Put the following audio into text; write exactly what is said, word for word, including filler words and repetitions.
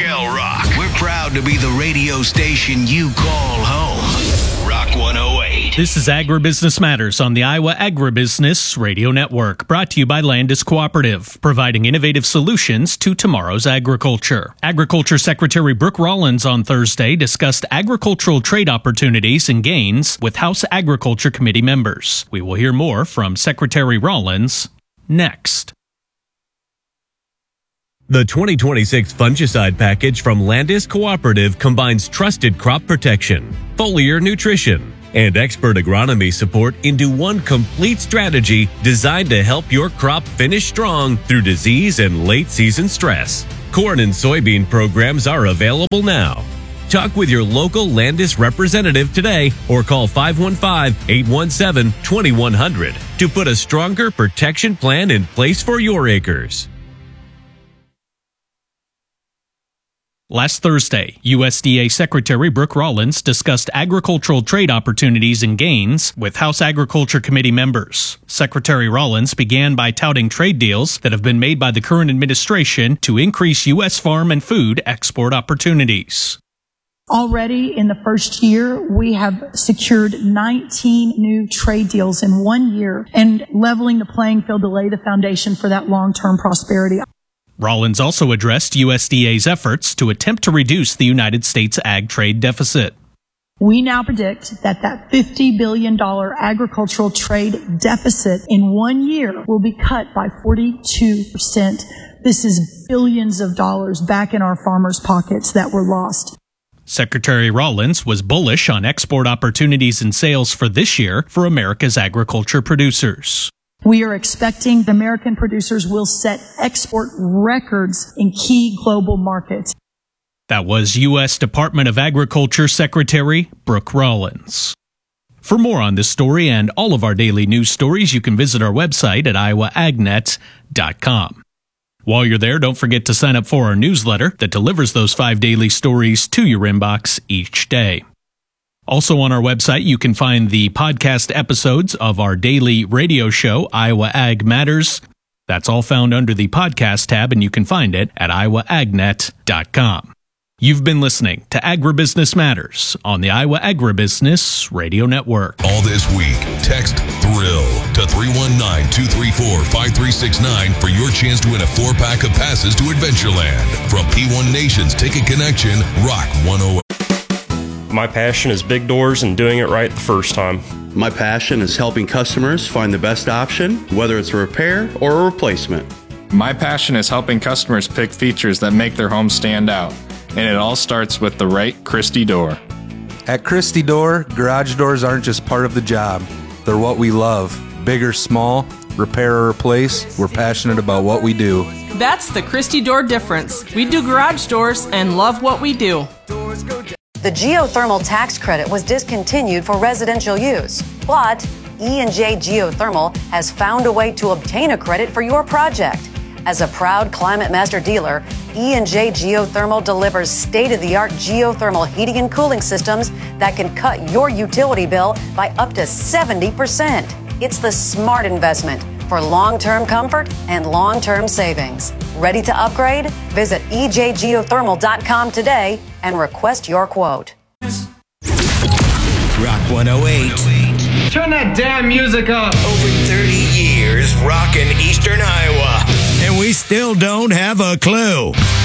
Shell Rock. We're proud to be the radio station you call home. Rock one oh eight. This is Agribusiness Matters on the Iowa Agribusiness Radio Network, brought to you by Landis Cooperative, providing innovative solutions to tomorrow's agriculture. Agriculture Secretary Brooke Rollins on Thursday discussed agricultural trade opportunities and gains with House Agriculture Committee members. We will hear more from Secretary Rollins next. The twenty twenty-six fungicide package from Landis Cooperative combines trusted crop protection, foliar nutrition, and expert agronomy support into one complete strategy designed to help your crop finish strong through disease and late-season stress. Corn and soybean programs are available now. Talk with your local Landis representative today or call five one five, eight one seven, two one zero zero to put a stronger protection plan in place for your acres. Last Thursday, U S D A Secretary Brooke Rollins discussed agricultural trade opportunities and gains with House Agriculture Committee members. Secretary Rollins began by touting trade deals that have been made by the current administration to increase U S farm and food export opportunities. Already in the first year, we have secured nineteen new trade deals in one year, and leveling the playing field to lay the foundation for that long-term prosperity. Rollins also addressed U S D A's efforts to attempt to reduce the United States ag trade deficit. We now predict that that fifty billion dollars agricultural trade deficit in one year will be cut by forty-two percent. This is billions of dollars back in our farmers' pockets that were lost. Secretary Rollins was bullish on export opportunities and sales for this year for America's agriculture producers. We are expecting the American producers will set export records in key global markets. That was U S Department of Agriculture Secretary Brooke Rollins. For more on this story and all of our daily news stories, you can visit our website at iowa ag net dot com. While you're there, don't forget to sign up for our newsletter that delivers those five daily stories to your inbox each day. Also on our website, you can find the podcast episodes of our daily radio show, Iowa Ag Matters. That's all found under the podcast tab, and you can find it at iowa ag net dot com. You've been listening to Agribusiness Matters on the Iowa Agribusiness Radio Network. All this week, text THRILL to three one nine, two three four, five three six nine for your chance to win a four-pack of passes to Adventureland. From P one Nations Ticket Connection, Rock one oh eight. My passion is big doors and doing it right the first time. My passion is helping customers find the best option, whether it's a repair or a replacement. My passion is helping customers pick features that make their home stand out. And it all starts with the right Christie door. At Christie Door, garage doors aren't just part of the job. They're what we love. Big or small, repair or replace, we're passionate about what we do. That's the Christie Door difference. We do garage doors and love what we do. The geothermal tax credit was discontinued for residential use, but E and J Geothermal has found a way to obtain a credit for your project. As a proud Climate Master dealer, E and J Geothermal delivers state-of-the-art geothermal heating and cooling systems that can cut your utility bill by up to seventy percent. It's the smart investment for long-term comfort and long-term savings. Ready to upgrade? Visit e j geothermal dot com today and request your quote. Rock one oh eight. Turn that damn music up. Over thirty years rocking Eastern Iowa. And we still don't have a clue.